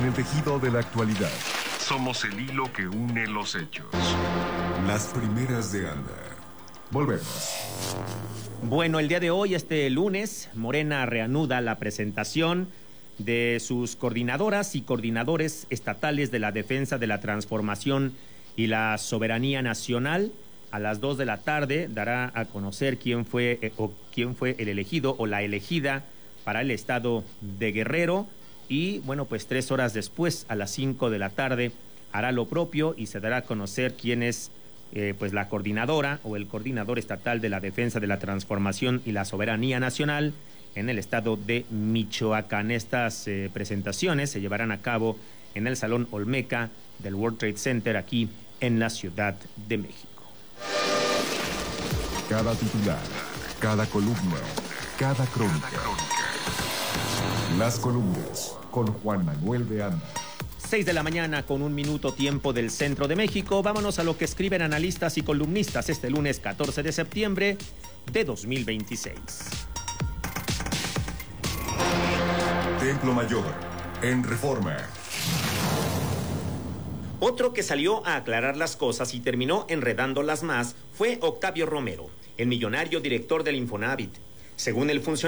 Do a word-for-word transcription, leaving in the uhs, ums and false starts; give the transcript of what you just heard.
en el tejido de la actualidad. Somos el hilo que une los hechos. Las primeras de Anda. Volvemos. Bueno, el día de hoy, este lunes, Morena reanuda la presentación de sus coordinadoras y coordinadores estatales de la defensa de la transformación y la soberanía nacional. A las dos de la tarde dará a conocer quién fue eh, o quién fue el elegido o la elegida para el estado de Guerrero. Y bueno, pues tres horas después, a las cinco de la tarde, hará lo propio y se dará a conocer quién es eh, pues la coordinadora o el coordinador estatal de la defensa de la transformación y la soberanía nacional en el estado de Michoacán. Estas eh, presentaciones se llevarán a cabo en el Salón Olmeca del World Trade Center aquí en la Ciudad de México. Cada titular, cada columna, cada crónica. Las columnas con Juan Manuel de Anda. seis de la mañana con un minuto tiempo del centro de México. Vámonos a lo que escriben analistas y columnistas este lunes catorce de septiembre de dos mil veintiséis. Templo Mayor, en Reforma. Otro que salió a aclarar las cosas y terminó enredándolas más fue Octavio Romero, el millonario director del Infonavit. Según el funcionario,